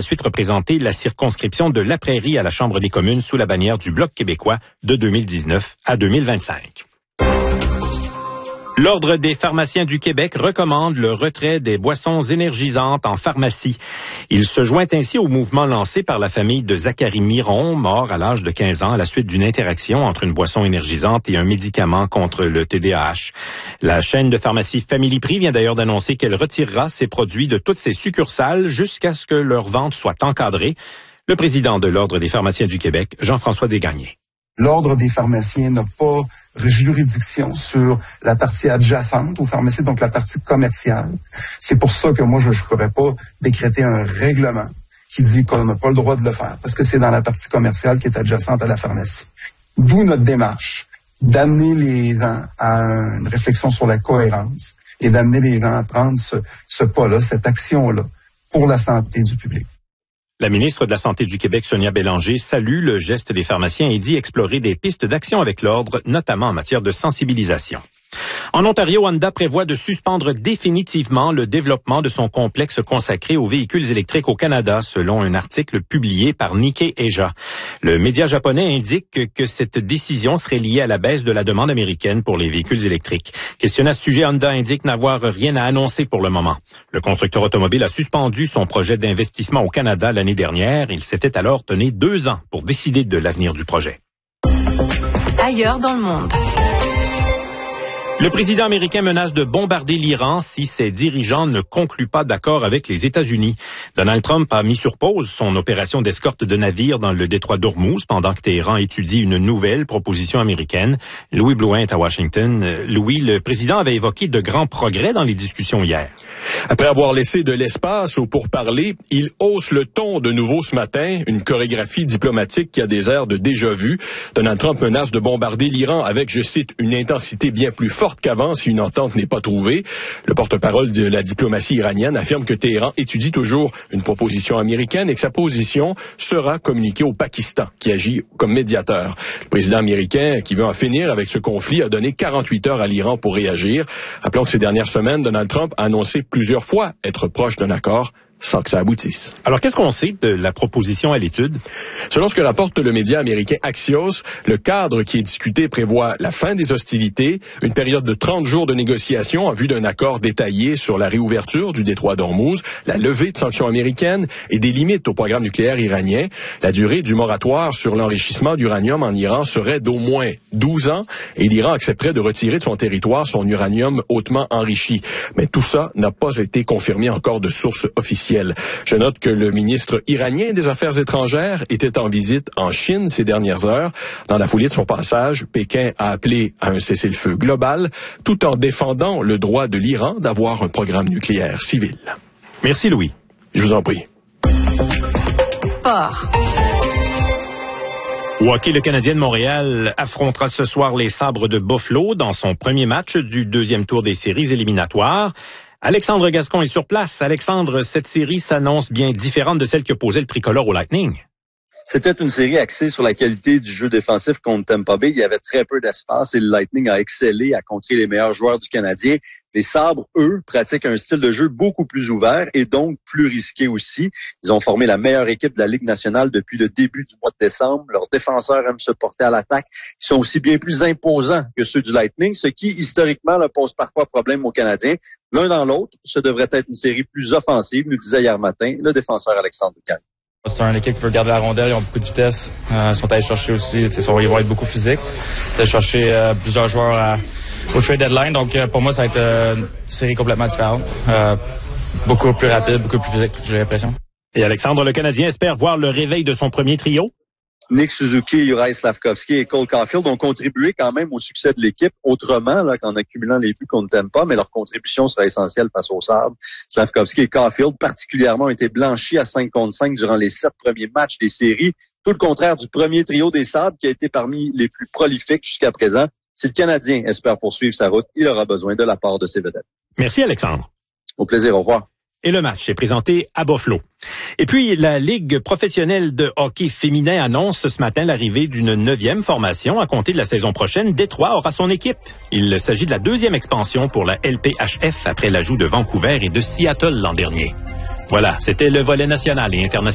ensuite représenté la circonscription de La Prairie à la Chambre des communes sous la bannière du Bloc québécois de 2019 à 2025. L'Ordre des pharmaciens du Québec recommande le retrait des boissons énergisantes en pharmacie. Il se joint ainsi au mouvement lancé par la famille de Zachary Miron, mort à l'âge de 15 ans à la suite d'une interaction entre une boisson énergisante et un médicament contre le TDAH. La chaîne de pharmacie Family Prix vient d'ailleurs d'annoncer qu'elle retirera ses produits de toutes ses succursales jusqu'à ce que leur vente soit encadrée. Le président de l'Ordre des pharmaciens du Québec, Jean-François Desgagnés. L'Ordre des pharmaciens n'a pas juridiction sur la partie adjacente aux pharmacies, donc la partie commerciale. C'est pour ça que moi, je ne pourrais pas décréter un règlement qui dit qu'on n'a pas le droit de le faire, parce que c'est dans la partie commerciale qui est adjacente à la pharmacie. D'où notre démarche d'amener les gens à une réflexion sur la cohérence et d'amener les gens à prendre ce pas-là, cette action-là, pour la santé du public. La ministre de la Santé du Québec, Sonia Bélanger, salue le geste des pharmaciens et dit explorer des pistes d'action avec l'Ordre, notamment en matière de sensibilisation. En Ontario, Honda prévoit de suspendre définitivement le développement de son complexe consacré aux véhicules électriques au Canada, selon un article publié par Nikkei Asia. Le média japonais indique que cette décision serait liée à la baisse de la demande américaine pour les véhicules électriques. Questionné à ce sujet, Honda indique n'avoir rien à annoncer pour le moment. Le constructeur automobile a suspendu son projet d'investissement au Canada l'année dernière. Il s'était alors donné 2 ans pour décider de l'avenir du projet. Ailleurs dans le monde. Le président américain menace de bombarder l'Iran si ses dirigeants ne concluent pas d'accord avec les États-Unis. Donald Trump a mis sur pause son opération d'escorte de navires dans le détroit d'Ormuz pendant que Téhéran étudie une nouvelle proposition américaine. Louis Blouin est à Washington. Louis, le président avait évoqué de grands progrès dans les discussions hier. Après avoir laissé de l'espace aux pourparlers, il hausse le ton de nouveau ce matin, une chorégraphie diplomatique qui a des airs de déjà-vu. Donald Trump menace de bombarder l'Iran avec, je cite, une intensité bien plus forte qu'avant si une entente n'est pas trouvée. Le porte-parole de la diplomatie iranienne affirme que Téhéran étudie toujours une proposition américaine et que sa position sera communiquée au Pakistan, qui agit comme médiateur. Le président américain, qui veut en finir avec ce conflit, a donné 48 heures à l'Iran pour réagir. Rappelons que ces dernières semaines, Donald Trump a annoncé plusieurs fois être proche d'un accord sans que ça aboutisse. Alors, qu'est-ce qu'on sait de la proposition à l'étude? Selon ce que rapporte le média américain Axios, le cadre qui est discuté prévoit la fin des hostilités, une période de 30 jours de négociations en vue d'un accord détaillé sur la réouverture du détroit d'Ormuz, la levée de sanctions américaines et des limites au programme nucléaire iranien. La durée du moratoire sur l'enrichissement d'uranium en Iran serait d'au moins 12 ans et l'Iran accepterait de retirer de son territoire son uranium hautement enrichi. Mais tout ça n'a pas été confirmé encore de sources officielles. Je note que le ministre iranien des Affaires étrangères était en visite en Chine ces dernières heures. Dans la foulée de son passage, Pékin a appelé à un cessez-le-feu global, tout en défendant le droit de l'Iran d'avoir un programme nucléaire civil. Merci Louis. Je vous en prie. Sport. Au hockey, le Canadien de Montréal affrontera ce soir les Sabres de Buffalo dans son premier match du 2e tour des séries éliminatoires. Alexandre Gascon est sur place. Alexandre, cette série s'annonce bien différente de celle qui opposait le tricolore au Lightning. C'était une série axée sur la qualité du jeu défensif contre Tampa Bay. Il y avait très peu d'espace et le Lightning a excellé à contrer les meilleurs joueurs du Canadien. Les Sabres, eux, pratiquent un style de jeu beaucoup plus ouvert et donc plus risqué aussi. Ils ont formé la meilleure équipe de la Ligue nationale depuis le début du mois de décembre. Leurs défenseurs aiment se porter à l'attaque. Ils sont aussi bien plus imposants que ceux du Lightning, ce qui, historiquement, leur pose parfois problème aux Canadiens. L'un dans l'autre, ce devrait être une série plus offensive, nous disait hier matin le défenseur Alexandre Ducagny. C'est une équipe qui veut garder la rondelle, ils ont beaucoup de vitesse. Ils sont allés chercher aussi, ils vont être beaucoup physiques. Ils sont allés chercher plusieurs joueurs au trade deadline, donc pour moi, ça va être une série complètement différente. Beaucoup plus rapide, beaucoup plus physique, j'ai l'impression. Et Alexandre, le Canadien espère voir le réveil de son premier trio? Nick Suzuki, Juraj Slafkovský et Cole Caulfield ont contribué quand même au succès de l'équipe autrement là qu'en accumulant les buts qu'on ne t'aime pas, mais leur contribution sera essentielle face aux Sabres. Slafkovský et Caulfield particulièrement ont été blanchis à 5 contre 5 durant les 7 premiers matchs des séries, tout le contraire du premier trio des Sabres qui a été parmi les plus prolifiques jusqu'à présent. Si le Canadien espère poursuivre sa route, il aura besoin de la part de ses vedettes. Merci Alexandre. Au plaisir, au revoir. Et le match est présenté à Buffalo. Et puis, la Ligue professionnelle de hockey féminin annonce ce matin l'arrivée d'une 9e formation à compter de la saison prochaine. Détroit aura son équipe. Il s'agit de la 2e expansion pour la LPHF après l'ajout de Vancouver et de Seattle l'an dernier. Voilà, c'était le volet national et international.